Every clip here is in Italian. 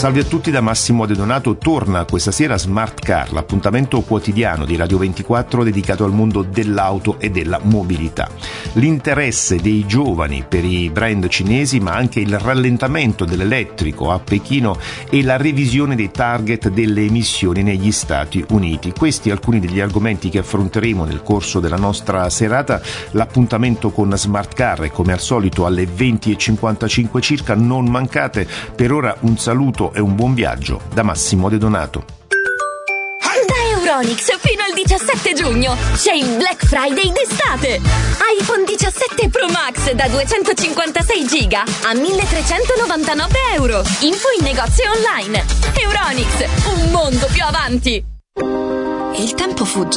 Salve a tutti da Massimo De Donato. Torna questa sera Smart Car, l'appuntamento quotidiano di Radio 24 dedicato al mondo dell'auto e della mobilità. L'interesse dei giovani per i brand cinesi, ma anche il rallentamento dell'elettrico a Pechino e la revisione dei target delle emissioni negli Stati Uniti. Questi alcuni degli argomenti che affronteremo nel corso della nostra serata. L'appuntamento con Smart Car è come al solito alle 20:55 circa. Non mancate. Per ora un saluto e un buon viaggio da Massimo De Donato. Da Euronics fino al 17 giugno c'è il Black Friday d'estate. iPhone 17 Pro Max da 256 giga a 1.399 euro. Info in negozio online. Euronics, un mondo più avanti. Il tempo fugge,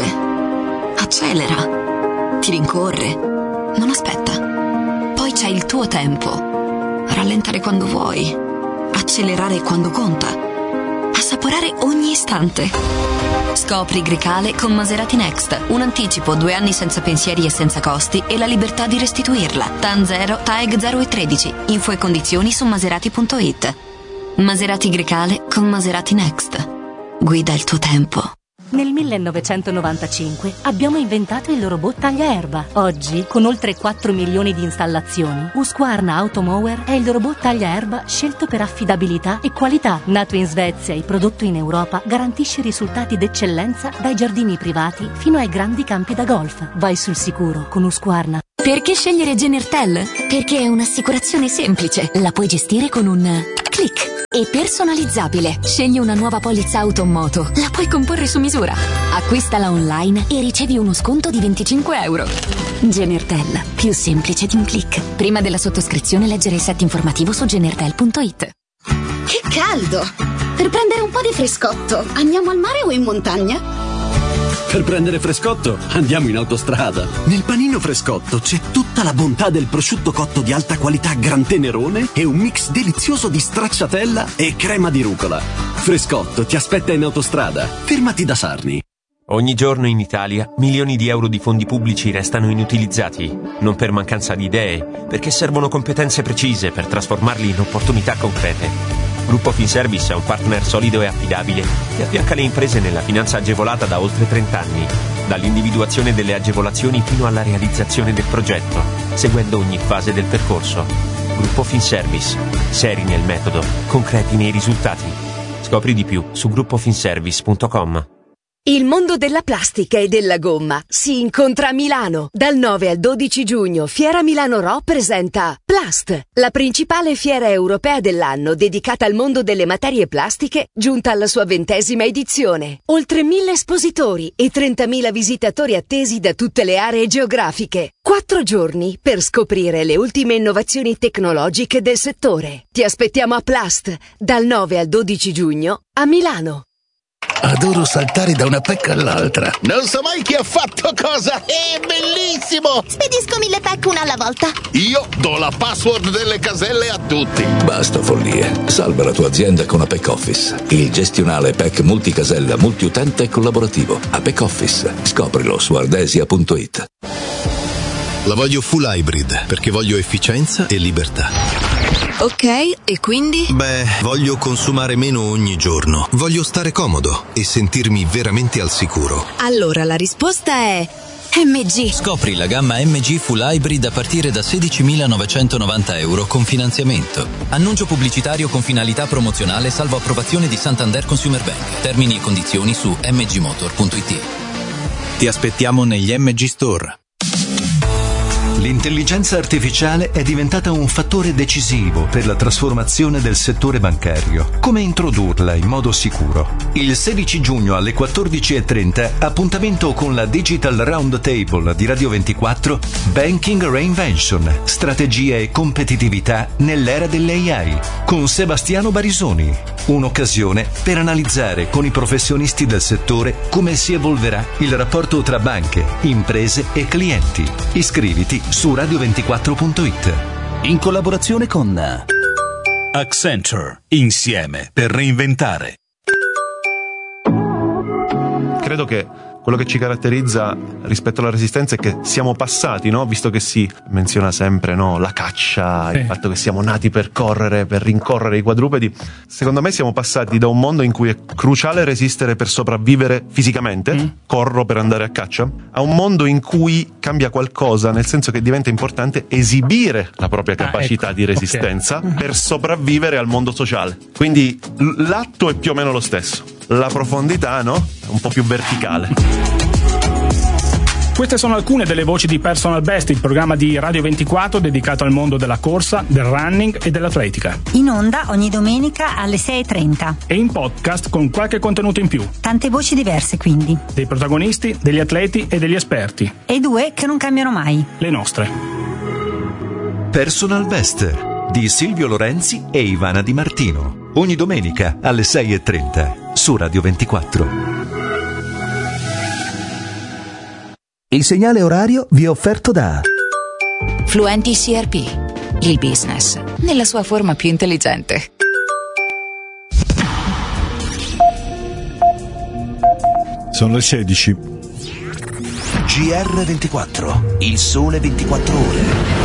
accelera, ti rincorre, non aspetta. Poi c'è il tuo tempo. Rallentare quando vuoi, accelerare quando conta, assaporare ogni istante. Scopri Grecale con Maserati Next. Un anticipo, 2 anni senza pensieri e senza costi e la libertà di restituirla. TAN 0, TAEG 0 e 13. Info e condizioni su maserati.it. Maserati Grecale con Maserati Next. Guida il tuo tempo. Nel 1995 abbiamo inventato il robot tagliaerba. Oggi, con oltre 4 milioni di installazioni, Husqvarna Automower è il robot tagliaerba scelto per affidabilità e qualità. Nato in Svezia e prodotto in Europa, garantisce risultati d'eccellenza dai giardini privati fino ai grandi campi da golf. Vai sul sicuro con Husqvarna. Perché scegliere Genertel? Perché è un'assicurazione semplice. La puoi gestire con un click. E personalizzabile. Scegli una nuova polizza auto o moto. La puoi comporre su misura. Acquistala online e ricevi uno sconto di 25 euro. Genertel, più semplice di un click. Prima della sottoscrizione leggere il set informativo su genertel.it. Che caldo! Per prendere un po' di frescotto, andiamo al mare o in montagna? Per prendere frescotto andiamo in autostrada. Nel panino Frescotto c'è tutta la bontà del prosciutto cotto di alta qualità Gran Tenerone e un mix delizioso di stracciatella e crema di rucola. Frescotto ti aspetta in autostrada. Fermati da Sarni. Ogni giorno in Italia milioni di euro di fondi pubblici restano inutilizzati, non per mancanza di idee, perché servono competenze precise per trasformarli in opportunità concrete. Gruppo Finservice è un partner solido e affidabile che affianca le imprese nella finanza agevolata da oltre 30 anni, dall'individuazione delle agevolazioni fino alla realizzazione del progetto, seguendo ogni fase del percorso. Gruppo Finservice, seri nel metodo, concreti nei risultati. Scopri di più su gruppofinservice.com. Il mondo della plastica e della gomma si incontra a Milano. Dal 9 al 12 giugno Fiera Milano Ro presenta Plast, la principale fiera europea dell'anno dedicata al mondo delle materie plastiche, giunta alla sua 20ª edizione. Oltre 1.000 espositori e 30.000 visitatori attesi da tutte le aree geografiche. 4 giorni per scoprire le ultime innovazioni tecnologiche del settore. Ti aspettiamo a Plast, dal 9 al 12 giugno a Milano. Adoro saltare da una pecca all'altra. Non so mai chi ha fatto cosa. È bellissimo. Spedisco 1000 pack una alla volta. Io do la password delle caselle a tutti. Basta follie. Salva la tua azienda con Apex Office. Il gestionale PEC multicasella, multiutente e collaborativo. Apex Office. Scoprilo su ardesia.it. La voglio full hybrid perché voglio efficienza e libertà. Ok, e quindi? Beh, voglio consumare meno ogni giorno. Voglio stare comodo e sentirmi veramente al sicuro. Allora la risposta è MG. Scopri la gamma MG Full Hybrid a partire da 16.990 euro con finanziamento. Annuncio pubblicitario con finalità promozionale salvo approvazione di Santander Consumer Bank. Termini e condizioni su mgmotor.it. Ti aspettiamo negli MG Store. L'intelligenza artificiale è diventata un fattore decisivo per la trasformazione del settore bancario. Come introdurla in modo sicuro? Il 16 giugno alle 14:30 appuntamento con la Digital Roundtable di Radio 24 Banking Reinvention, strategia e competitività nell'era dell'AI con Sebastiano Barisoni. Un'occasione per analizzare con i professionisti del settore come si evolverà il rapporto tra banche, imprese e clienti. Iscriviti su radio24.it. In collaborazione con Accenture. Insieme per reinventare. Credo che quello che ci caratterizza rispetto alla resistenza è che siamo passati, no? Visto che si menziona sempre, no? La caccia, il fatto che siamo nati per correre, per rincorrere i quadrupedi. Secondo me siamo passati da un mondo in cui è cruciale resistere per sopravvivere fisicamente, corro per andare a caccia, a un mondo in cui cambia qualcosa, nel senso che diventa importante esibire la propria capacità di resistenza per sopravvivere al mondo sociale. Quindi l'atto è più o meno lo stesso, la profondità, no? È un po' più verticale. Queste sono alcune delle voci di Personal Best, il programma di Radio 24 dedicato al mondo della corsa, del running e dell'atletica. In onda ogni domenica alle 6:30. E in podcast con qualche contenuto in più. Tante voci diverse quindi. Dei protagonisti, degli atleti e degli esperti. E due che non cambiano mai. Le nostre. Personal Best di Silvio Lorenzi e Ivana Di Martino. Ogni domenica alle 6:30 su Radio 24. Il segnale orario vi è offerto da Fluenti CRP, il business nella sua forma più intelligente. Sono le 16. GR24, il sole 24 ore.